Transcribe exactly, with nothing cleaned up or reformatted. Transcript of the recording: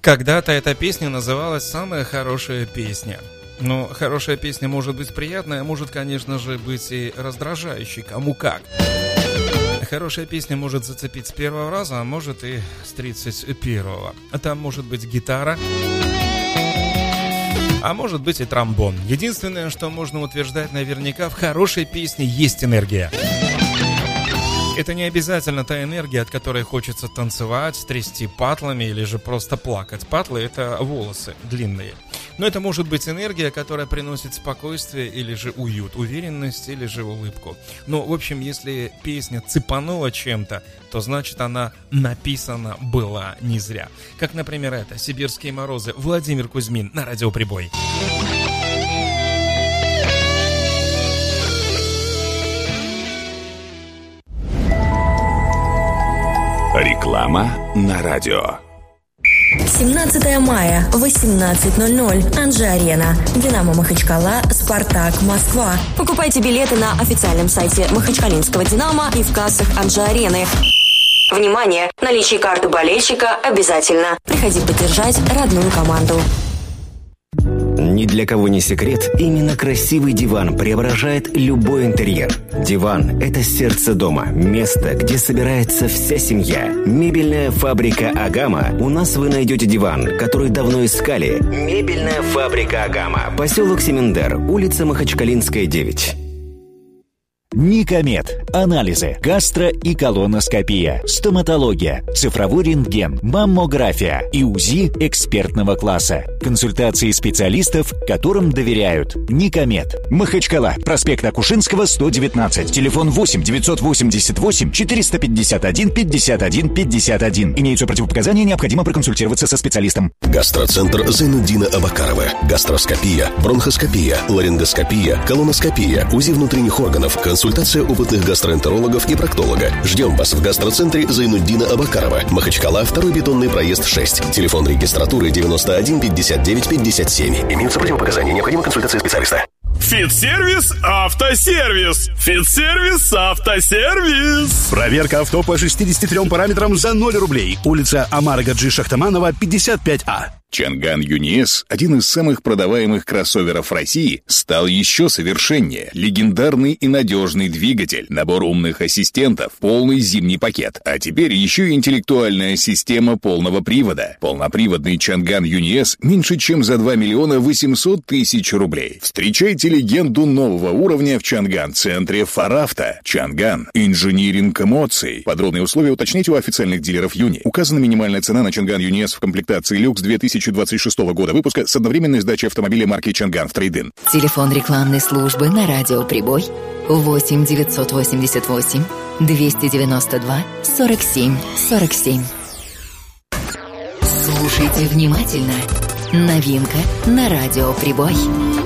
Когда-то эта песня называлась «Самая хорошая песня». Но хорошая песня может быть приятной, а может, конечно же, быть и раздражающей, кому как. Хорошая песня может зацепить с первого раза, а может и с тридцать первого. Там может быть гитара, а может быть и тромбон. Единственное, что можно утверждать наверняка, в хорошей песне есть энергия. Это не обязательно та энергия, от которой хочется танцевать, трясти патлами или же просто плакать. Патлы — это волосы длинные. Но это может быть энергия, которая приносит спокойствие или же уют, уверенность или же улыбку. Но, в общем, если песня цепанула чем-то, то значит она написана была не зря. Как, например, это «Сибирские морозы», Владимир Кузьмин на Радио Прибой. Реклама на радио. семнадцатого мая, восемнадцать ноль ноль. Анжи-Арена. Динамо Махачкала, Спартак, Москва. Покупайте билеты на официальном сайте Махачкалинского Динамо и в кассах Анжи-Арены. Внимание! Наличие карты болельщика обязательно. Приходи поддержать родную команду. Ни для кого не секрет, именно красивый диван преображает любой интерьер. Диван – это сердце дома, место, где собирается вся семья. Мебельная фабрика «Агама». У нас вы найдете диван, который давно искали. Мебельная фабрика «Агама». Поселок Семендер, улица Махачкалинская, девять. Никомед. Анализы, гастро- и колоноскопия, стоматология, цифровой рентген, маммография и УЗИ экспертного класса. Консультации специалистов, которым доверяют. Никомед. Махачкала. Проспект Акушинского, сто девятнадцать. Телефон восемь девятьсот восемьдесят восемь четыреста пятьдесят один пятьдесят один пятьдесят один. Имеются противопоказания, необходимо проконсультироваться со специалистом. Гастроцентр Зайнуддина Абакарова. Гастроскопия, бронхоскопия, ларингоскопия, колоноскопия, УЗИ внутренних органов, консультация опытных гастроэнтерологов и проктолога. Ждем вас в гастроцентре Зайнуддина Абакарова. Махачкала, второй бетонный проезд шесть. Телефон регистратуры девяносто один пятьдесят девять пятьдесят семь. Имеются противопоказания, необходима консультация специалиста. Фитсервис Автосервис. Фитсервис Автосервис. Проверка авто по шестидесяти трем параметрам за ноль рублей. Улица Амара Гаджи Шахтаманова, пятьдесят пять А. Чанган Юниэс, один из самых продаваемых кроссоверов России, стал еще совершеннее. Легендарный и надежный двигатель, набор умных ассистентов, полный зимний пакет. А теперь еще и интеллектуальная система полного привода. Полноприводный Чанган Юниэс меньше чем за два миллиона восемьсот тысяч рублей. Встречайте легенду нового уровня в Чанган-центре Фаравто. Чанган. Инжиниринг эмоций. Подробные условия уточните у официальных дилеров Юни. Указана минимальная цена на Чанган Юниэс в комплектации люкс две тысячи двадцать шестого года выпуска с одновременной сдачей автомобиля марки Чанган в трейд-ин. Телефон рекламной службы на Радио Прибой восемь девятьсот восемьдесят восемь двести девяносто два сорок семь сорок семь. Слушайте внимательно. Новинка на Радио Прибой.